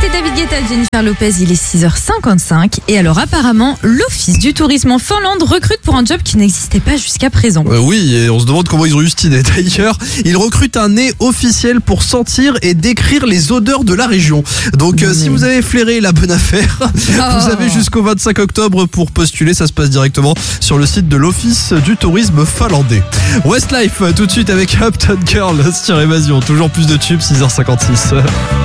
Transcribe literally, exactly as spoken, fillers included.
C'était David Guetta, Jennifer Lopez, il est six heures cinquante-cinq. Et alors apparemment, l'Office du tourisme en Finlande recrute pour un job qui n'existait pas jusqu'à présent. Euh, oui, et on se demande comment ils ont eu cette idée. D'ailleurs, ils recrutent un nez officiel pour sentir et décrire les odeurs de la région. Donc euh, si vous avez flairé la bonne affaire, oh. vous avez jusqu'au vingt-cinq octobre pour postuler. Ça se passe directement sur le site de l'Office du tourisme finlandais. Westlife, tout de suite avec Uptown Girl sur Évasion. Toujours plus de tubes, six heures cinquante-six.